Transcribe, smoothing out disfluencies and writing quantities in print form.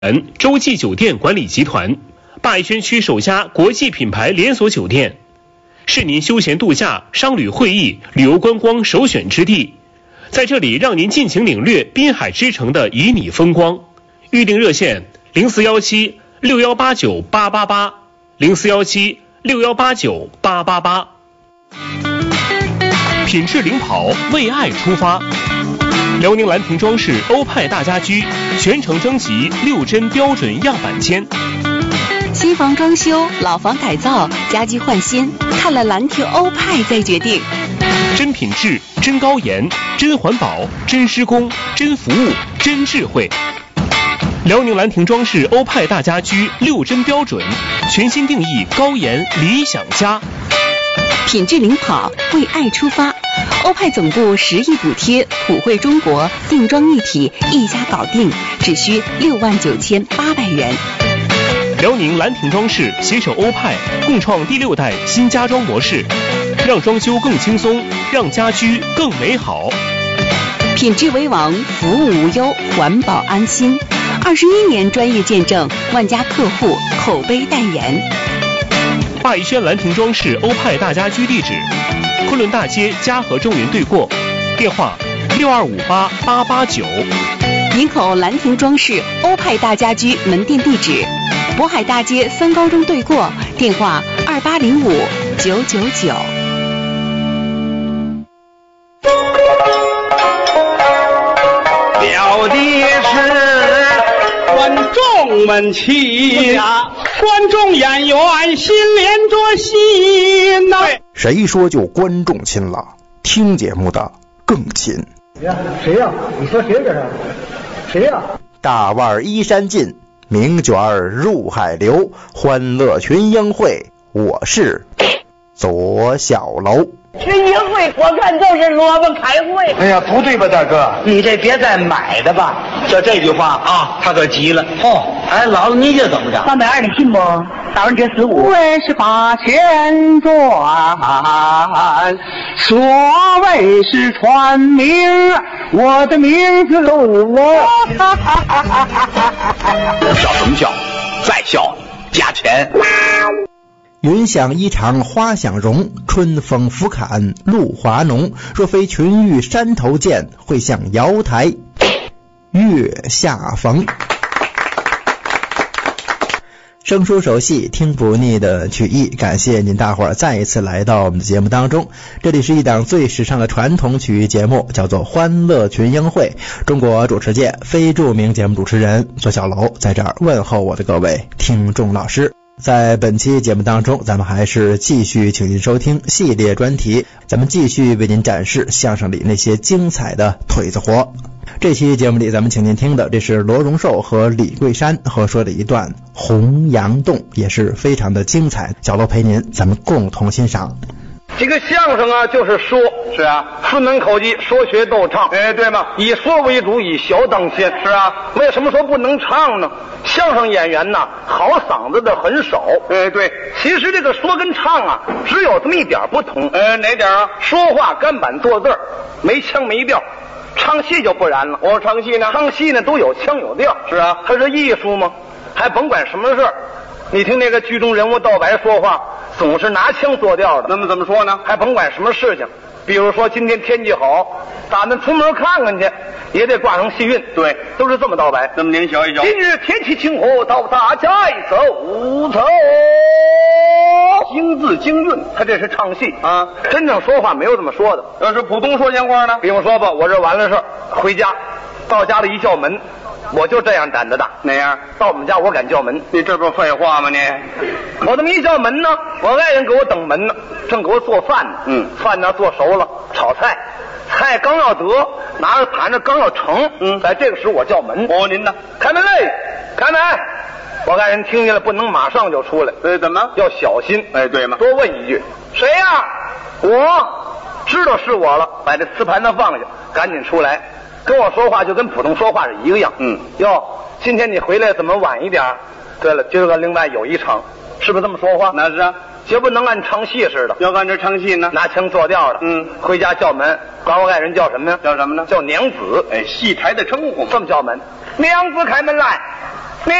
洲际酒店管理集团，鲅鱼轩区首家国际品牌连锁酒店，是您休闲度假、商旅会议、旅游观光首选之地。在这里，让您尽情领略滨海之城的旖旎风光。预订热线：0417-6189-888 0417-6189-888。品质领跑，为爱出发。辽宁兰亭装饰欧派大家居全程征集6针标准样板间。 新房装修、老房改造、家居换新，看了兰亭欧派再决定。 真品质、真高颜、真环保、真施工、真服务、真智慧。辽宁兰亭装饰欧派大家居6针标准，全新定义高颜理想家。 品质领跑，为爱出发。欧派总部10亿补贴，普惠中国，定妆一体，一家搞定，只需69800元。 辽宁兰亭装饰携手欧派，共创第6代新家装模式，让装修更轻松，让家居更美好。 品质为王，服务无忧，环保安心。21年专业见证，万家客户口碑代言。 鲅鱼轩兰亭装饰欧派大家居地址：昆仑大街嘉禾中原对过，电话6258-889。 营口兰亭装饰欧派大家居门店地址：渤海大街3高中对过，电话2805-999。 了的是观众们亲呀，观众演员心连着心呐。 谁说就观众亲了？听节目的更亲。 谁呀？你说谁这是？谁呀？ 大腕依山尽，名卷入海流，欢乐群英会，我是左小楼。 群英会我看就是萝卜开会。 哎呀，不对吧，大哥？你这别再买的吧。这句话啊，他可急了。哎，姥姥你这怎么着 ？320的信不？打完折15。 我是把钱赚，所谓是传名，我的名字都我。 笑什么笑？再笑加钱。 云想衣裳花想容，春风拂槛露华浓。若非群玉山头见，会向瑶台月下逢。生疏熟悉，听不腻的曲艺，感谢您大伙儿再一次来到我们的节目当中。这里是一档最时尚的传统曲艺节目，叫做欢乐群英会。中国主持界非著名节目主持人左小楼在这儿问候我的各位听众老师。在本期节目当中，咱们还是继续请您收听系列专题，咱们继续为您展示相声里那些精彩的腿子活。这期节目里咱们请您听的，这是罗荣寿和李桂山合说的一段洪阳洞，也是非常的精彩。小楼陪您，咱们共同欣赏。 这个相声啊，就是说， 是啊， 四门口技，说学逗唱， 哎，对吗？ 以说为主，以小当先， 是啊。 为什么说不能唱呢？相声演员呐，好嗓子的很少， 哎，对。 其实这个说跟唱啊，只有这么一点不同， 哪点啊？ 说话干板做字儿，没腔没调。唱戏就不然了， 唱戏呢？ 唱戏呢都有腔有调， 是啊， 它是艺术吗？还甭管什么事儿。你听那个剧中人物道白说话，总是拿腔作调的。 那么怎么说呢？ 还甭管什么事情，比如说今天天气好，咱们出门看看去，也得挂上戏韵。 对， 都是这么道白。 那么您瞧一瞧， 今日天气晴和，到大家走走。京字京韵，他这是唱戏啊。 真正说话没有这么说的。 要是普通说闲话呢？ 比如说吧，我这完了事儿回家，到家里一叫门。我就这样胆子大， 哪样？ 到我们家我敢叫门， 你这不是废话吗？你， 我这么一叫门呢，我爱人给我等门呢，正给我做饭呢。饭呢做熟了，炒菜，菜刚要得，拿着盘子刚要盛。在这个时候我叫门。 您呢？ 开门嘞，开门！我爱人听见了，不能马上就出来。 怎么？ 要小心。 哎，对吗？ 多问一句，谁呀？我知道是我了，把这瓷盘子放下，赶紧出来。跟我说话就跟普通说话是一个样。哟，今天你回来怎么晚一点？对了，今儿个另外有一场，是不是这么说话？ 那是啊， 绝不能按唱戏似的。 要按这唱戏呢， 拿腔作调的。回家叫门，管我爱人叫什么呀？ 叫什么呢？ 叫娘子。 哎，戏台的称呼嘛。 这么叫门，娘子开门来。